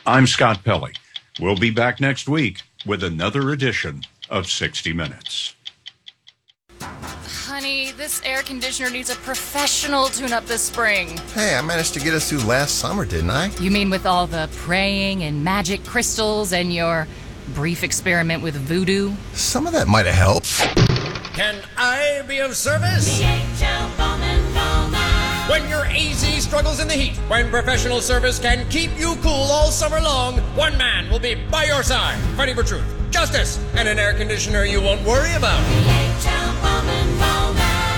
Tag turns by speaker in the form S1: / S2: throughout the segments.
S1: I'm Scott Pelley. We'll be back next week with another edition of 60 Minutes.
S2: Honey, this air conditioner needs a professional tune-up this spring.
S3: Hey, I managed to get us through last summer, didn't I?
S2: You mean with all the praying and magic crystals and your brief experiment with voodoo?
S3: Some of that might have helped.
S4: Can I be of service?
S5: DHL Bowman Bowman.
S4: When your AZ struggles in the heat, when professional service can keep you cool all summer long, one man will be by your side, fighting for truth, justice, and an air conditioner you won't worry about.
S5: DHL Bowman Bowman.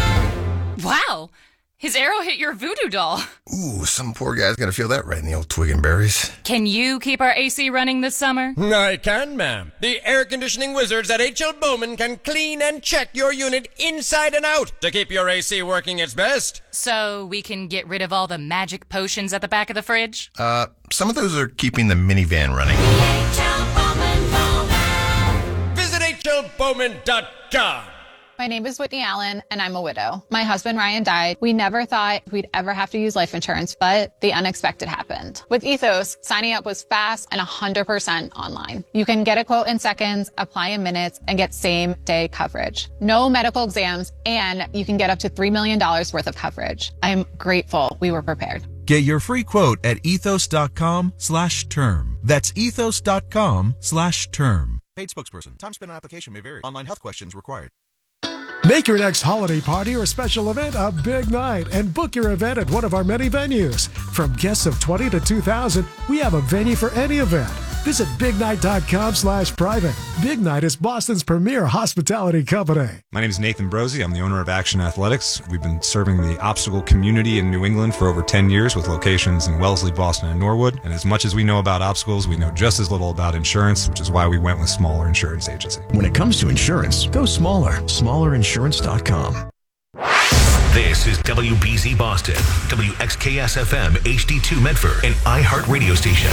S2: Wow! His arrow hit your voodoo doll.
S3: Ooh, some poor guy's gonna feel that right in the old twig and berries.
S2: Can you keep our AC running this summer?
S4: I can, ma'am. The air conditioning wizards at H.L. Bowman can clean and check your unit inside and out to keep your AC working its best.
S2: So we can get rid of all the magic potions at the back of the fridge?
S3: Some of those are keeping the minivan running.
S5: DHL Bowman Bowman.
S4: Visit hlbowman.com.
S6: My name is Whitney Allen, and I'm a widow. My husband, Ryan, died. We never thought we'd ever have to use life insurance, but the unexpected happened. With Ethos, signing up was fast and 100% online. You can get a quote in seconds, apply in minutes, and get same-day coverage. No medical exams, and you can get up to $3 million worth of coverage. I'm grateful we were prepared.
S7: Get your free quote at ethos.com/term. That's ethos.com/term. Paid spokesperson. Time spent on application may vary. Online health questions required.
S8: Make your next holiday party or special event a big night and book your event at one of our many venues. From guests of 20 to 2,000, we have a venue for any event. Visit bignight.com/private. Big Night is Boston's premier hospitality company.
S9: My name is Nathan Brosey. I'm the owner of Action Athletics. We've been serving the obstacle community in New England for over 10 years with locations in Wellesley, Boston, and Norwood. And as much as we know about obstacles, we know just as little about insurance, which is why we went with Smaller Insurance Agency.
S10: When it comes to insurance, go smaller. SmallerInsurance.com.
S11: This is WBZ Boston, WXKS-FM, HD2 Medford, and iHeart Radio Station.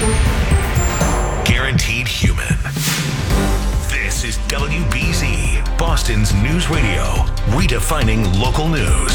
S11: Guaranteed human. This is WBZ, Boston's news radio, redefining local news.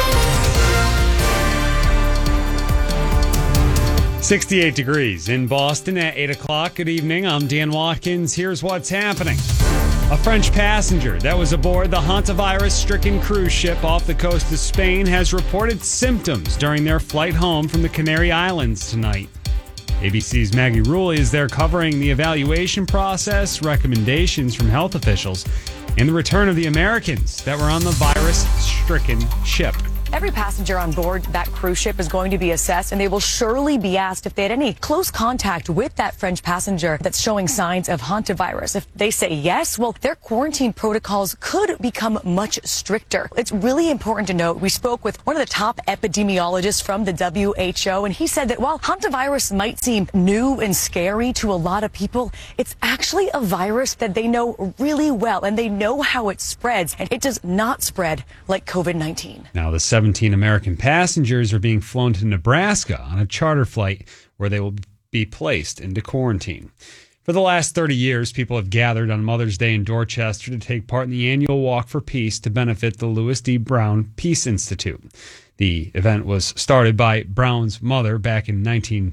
S12: 68 degrees in Boston at 8 o'clock. Good evening. I'm Dan Watkins. Here's what's happening. A French passenger that was aboard the hantavirus-stricken cruise ship off the coast of Spain has reported symptoms during their flight home from the Canary Islands tonight. ABC's Maggie Rulli is there covering the evaluation process, recommendations from health officials, and the return of the Americans that were on the virus-stricken ship.
S13: Every passenger on board that cruise ship is going to be assessed, and they will surely be asked if they had any close contact with that French passenger that's showing signs of hantavirus. If they say yes, well, their quarantine protocols could become much stricter. It's really important to note, we spoke with one of the top epidemiologists from the WHO, and he said that while hantavirus might seem new and scary to a lot of people, it's actually a virus that they know really well, and they know how it spreads, and it does not spread like COVID-19.
S12: Now, the 17 American passengers are being flown to Nebraska on a charter flight where they will be placed into quarantine. For the last 30 years, people have gathered on Mother's Day in Dorchester to take part in the annual Walk for Peace to benefit the Louis D. Brown Peace Institute. The event was started by Brown's mother back in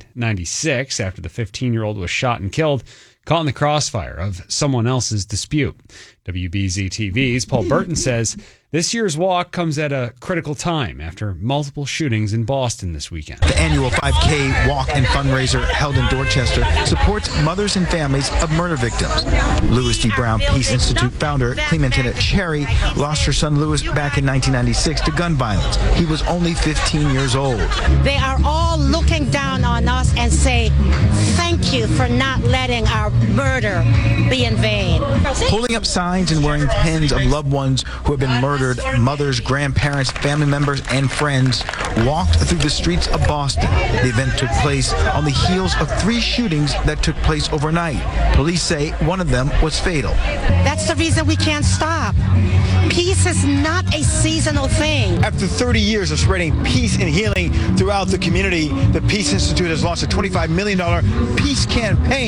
S12: 1996 after the 15-year-old was shot and killed, caught in the crossfire of someone else's dispute. WBZ TV's Paul Burton says this year's walk comes at a critical time after multiple shootings in Boston this weekend.
S14: The annual 5K walk and fundraiser held in Dorchester supports mothers and families of murder victims. Louis D. Brown Peace Institute founder Clementina Cherry lost her son Louis back in 1996 to gun violence. He was only 15 years old.
S15: They are all looking down on us and say, thank you for not letting our murder be in vain.
S14: Holding up signs and wearing pins of loved ones who have been murdered, mothers, grandparents, family members, and friends walked through the streets of Boston. The event took place on the heels of 3 shootings that took place overnight. Police say one of them was fatal.
S15: That's the reason we can't stop. Peace is not a seasonal thing.
S14: After 30 years of spreading peace and healing throughout the community, the Peace Institute has launched a $25 million peace campaign.